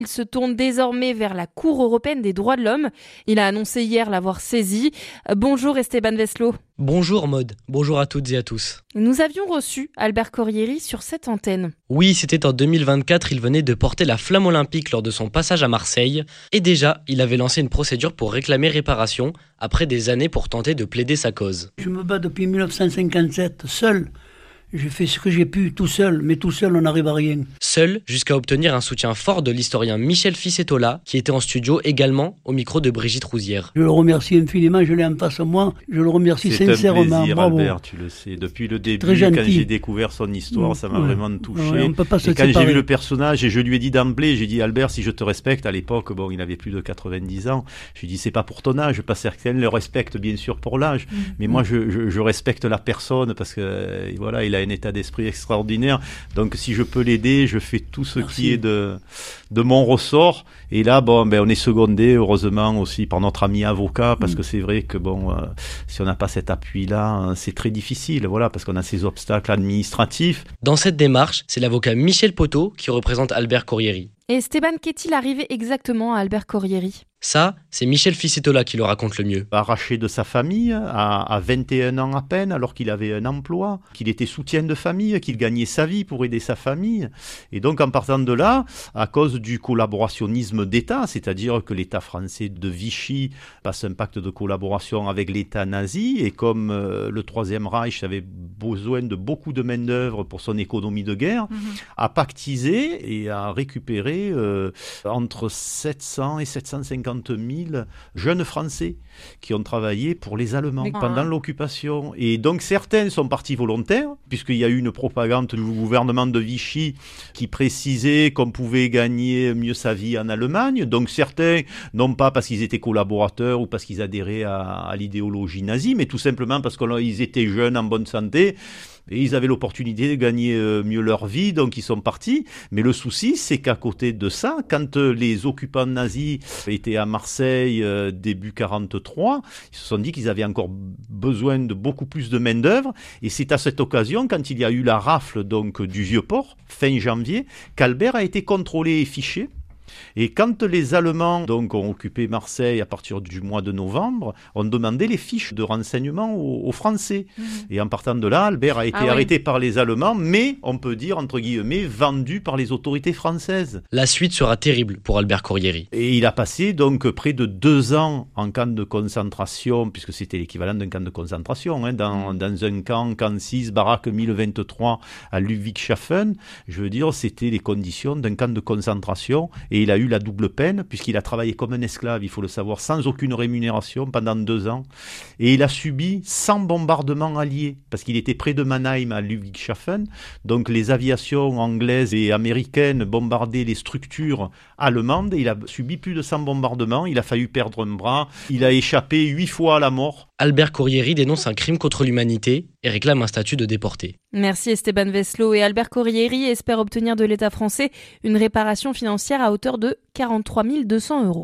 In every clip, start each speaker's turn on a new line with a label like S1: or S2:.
S1: Il se tourne désormais vers la Cour européenne des droits de l'homme. Il a annoncé hier l'avoir saisi. Bonjour Esteban Veslo.
S2: Bonjour Maud, bonjour à toutes et à tous.
S1: Nous avions reçu Albert Corrieri sur cette antenne.
S2: Oui, c'était en 2024, il venait de porter la flamme olympique lors de son passage à Marseille. Et déjà, il avait lancé une procédure pour réclamer réparation, après des années pour tenter de plaider sa cause.
S3: Je me bats depuis 1957, seul. J'ai fait ce que j'ai pu, tout seul, mais tout seul on n'arrive à rien.
S2: Seul, jusqu'à obtenir un soutien fort de l'historien Michel Ficetola, qui était en studio également au micro de Brigitte Rouzière.
S3: Je le remercie infiniment, je l'ai en face de moi, je le remercie sincèrement.
S4: C'est un plaisir,
S3: bravo.
S4: Albert, tu le sais. Depuis le début,
S3: Très gentil.
S4: quand j'ai découvert son histoire, ça m'a vraiment touché.
S3: Ouais, on peut pas se
S4: et quand
S3: séparer.
S4: j'ai vu le personnage, et je lui ai dit d'emblée, j'ai dit Albert, si je te respecte, à l'époque, bon, il avait plus de 90 ans, je lui ai dit c'est pas pour ton âge, pas certains le respectent bien sûr pour l'âge, mais moi je respecte la personne parce que voilà, il a un état d'esprit extraordinaire. Donc si je peux l'aider, je fais tout ce qui est de mon ressort. Et là, bon, on est secondé heureusement aussi par notre ami avocat parce que c'est vrai que si on n'a pas cet appui-là, c'est très difficile. Voilà, parce qu'on a ces obstacles administratifs.
S2: Dans cette démarche, c'est l'avocat Michel Poteau qui représente Albert Corrieri.
S1: Et Esteban, qu'est-il arrivé exactement à Albert Corrieri ?
S2: Ça, c'est Michel Ficetola qui le raconte le mieux.
S4: Arraché de sa famille à 21 ans à peine, alors qu'il avait un emploi, qu'il était soutien de famille, qu'il gagnait sa vie pour aider sa famille. Et donc en partant de là, à cause du collaborationnisme d'État, c'est-à-dire que l'État français de Vichy passe un pacte de collaboration avec l'État nazi, et comme le Troisième Reich avait besoin de beaucoup de main-d'œuvre pour son économie de guerre, a pactisé et a récupéré entre 700 et 750 000 jeunes Français qui ont travaillé pour les Allemands pendant l'occupation. Et donc certains sont partis volontaires, puisqu'il y a eu une propagande du gouvernement de Vichy qui précisait qu'on pouvait gagner mieux sa vie en Allemagne. Donc certains, non pas parce qu'ils étaient collaborateurs ou parce qu'ils adhéraient à l'idéologie nazie, mais tout simplement parce qu'ils étaient jeunes, en bonne santé, et ils avaient l'opportunité de gagner mieux leur vie, donc ils sont partis. Mais le souci, c'est qu'à côté de ça, quand les occupants nazis étaient à Marseille début 43, ils se sont dit qu'ils avaient encore besoin de beaucoup plus de main-d'œuvre. Et c'est à cette occasion, quand il y a eu la rafle donc, du Vieux-Port, fin janvier, qu'Albert a été contrôlé et fiché. Et quand les Allemands donc, ont occupé Marseille à partir du mois de novembre, on demandait les fiches de renseignement aux Français. Et en partant de là, Albert a été arrêté par les Allemands, mais on peut dire, entre guillemets, vendu par les autorités françaises.
S2: La suite sera terrible pour Albert Corrieri.
S4: Et il a passé donc près de 2 ans en camp de concentration, puisque c'était l'équivalent d'un camp de concentration, dans un camp 6, baraque 1023 à Ludwigshafen. Je veux dire, c'était les conditions d'un camp de concentration. Et il a eu la double peine, puisqu'il a travaillé comme un esclave, il faut le savoir, sans aucune rémunération pendant 2 ans. Et il a subi 100 bombardements alliés, parce qu'il était près de Mannheim à Ludwigshafen. Donc les aviations anglaises et américaines bombardaient les structures allemandes. Et il a subi plus de 100 bombardements, il a failli perdre un bras. Il a échappé 8 fois à la mort.
S2: Albert Corrieri dénonce un crime contre l'humanité et réclame un statut de déporté.
S1: Merci Esteban Veslo. Et Albert Corrieri espère obtenir de l'État français une réparation financière à hauteur de 43 200 €.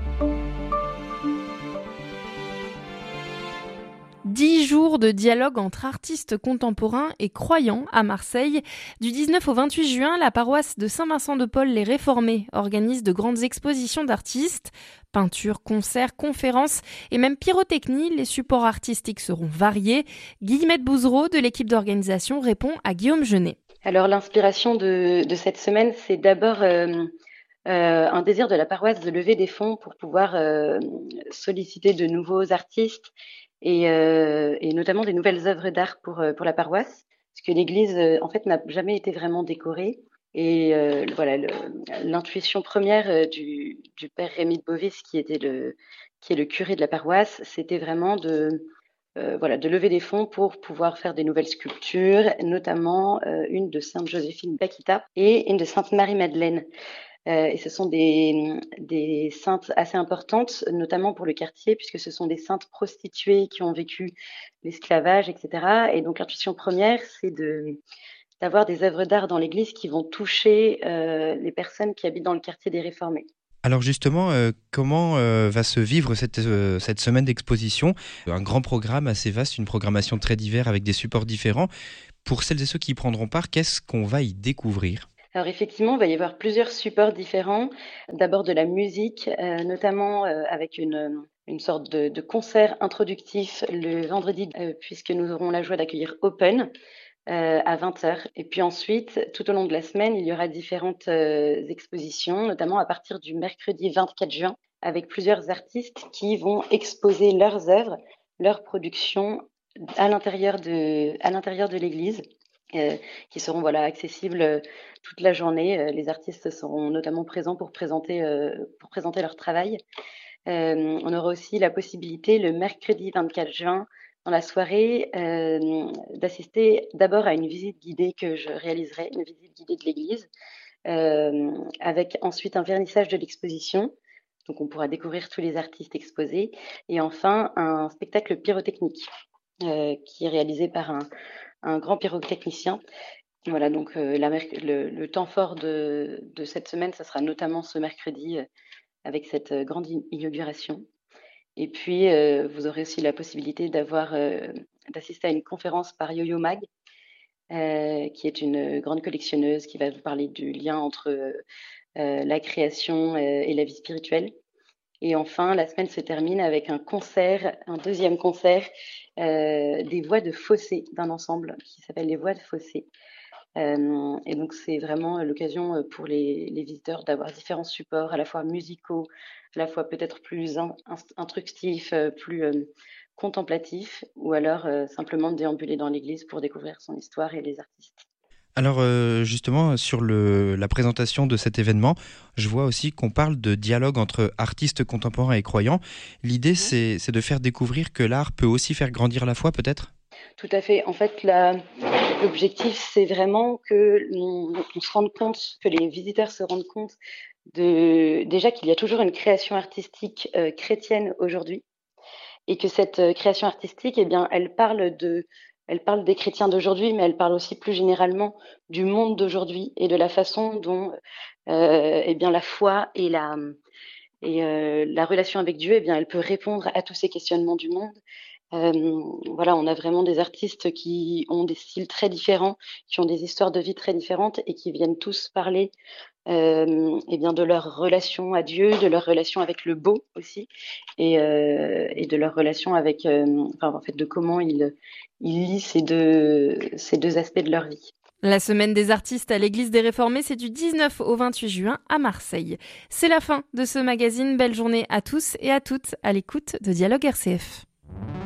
S1: 10 jours de dialogue entre artistes contemporains et croyants à Marseille. Du 19 au 28 juin, la paroisse de Saint-Vincent-de-Paul les Réformés organise de grandes expositions d'artistes. Peinture, concerts, conférences et même pyrotechnie, les supports artistiques seront variés. Guillemette Bouzereau de l'équipe d'organisation répond à Guillaume Genet.
S5: Alors l'inspiration de cette semaine, c'est d'abord un désir de la paroisse de lever des fonds pour pouvoir solliciter de nouveaux artistes et notamment des nouvelles œuvres d'art pour la paroisse, parce que l'église en fait n'a jamais été vraiment décorée. Et voilà, l'intuition première du père Rémy de Bovis, qui est le curé de la paroisse, c'était vraiment de lever des fonds pour pouvoir faire des nouvelles sculptures, notamment une de Sainte Joséphine Bakhita et une de Sainte Marie-Madeleine. Et ce sont des saintes assez importantes, notamment pour le quartier, puisque ce sont des saintes prostituées qui ont vécu l'esclavage, etc. Et donc l'intuition première, c'est d'avoir des œuvres d'art dans l'église qui vont toucher les personnes qui habitent dans le quartier des Réformés.
S6: Alors justement, comment va se vivre cette semaine d'exposition ? Un grand programme assez vaste, une programmation très diverse avec des supports différents. Pour celles et ceux qui y prendront part, qu'est-ce qu'on va y découvrir ?
S5: Alors effectivement, il va y avoir plusieurs supports différents. D'abord de la musique, notamment avec une sorte de concert introductif le vendredi, puisque nous aurons la joie d'accueillir Open à 20h. Et puis ensuite, tout au long de la semaine, il y aura différentes expositions, notamment à partir du mercredi 24 juin, avec plusieurs artistes qui vont exposer leurs œuvres, leurs productions à l'intérieur de l'église. Qui seront accessibles toute la journée. Les artistes seront notamment présents pour présenter leur travail. On aura aussi la possibilité le mercredi 24 juin dans la soirée d'assister d'abord à une visite guidée que je réaliserai, une visite guidée de l'église, avec ensuite un vernissage de l'exposition. Donc on pourra découvrir tous les artistes exposés. Et enfin un spectacle pyrotechnique qui est réalisé par un grand pyrotechnicien. Voilà, donc le temps fort de cette semaine, ça sera notamment ce mercredi avec cette grande inauguration. Et puis, vous aurez aussi la possibilité d'assister à une conférence par Yo-Yo Mag, qui est une grande collectionneuse qui va vous parler du lien entre la création et la vie spirituelle. Et enfin, la semaine se termine avec un deuxième concert des voix de Fossé, d'un ensemble qui s'appelle les Voix de Fossé. Et donc, c'est vraiment l'occasion pour les visiteurs d'avoir différents supports, à la fois musicaux, à la fois peut-être plus instructifs, plus contemplatifs, ou alors simplement déambuler dans l'église pour découvrir son histoire et les artistes.
S6: Alors justement, sur la présentation de cet événement, je vois aussi qu'on parle de dialogue entre artistes contemporains et croyants. L'idée, c'est de faire découvrir que l'art peut aussi faire grandir la foi, peut-être ?
S5: Tout à fait. En fait, l'objectif, c'est vraiment que on se rende compte, que les visiteurs se rendent compte déjà qu'il y a toujours une création artistique chrétienne aujourd'hui, et que cette création artistique, eh bien, elle parle des chrétiens d'aujourd'hui, mais elle parle aussi plus généralement du monde d'aujourd'hui et de la façon dont eh bien, la foi et la relation avec Dieu, eh bien, elle peut répondre à tous ces questionnements du monde. On a vraiment des artistes qui ont des styles très différents, qui ont des histoires de vie très différentes et qui viennent tous parler eh bien, de leur relation à Dieu, de leur relation avec le beau aussi, et de leur relation avec, de comment ils lient ces deux aspects de leur vie.
S1: La semaine des artistes à l'église des Réformés, c'est du 19 au 28 juin à Marseille. C'est la fin de ce magazine. Belle journée à tous et à toutes à l'écoute de Dialogue RCF.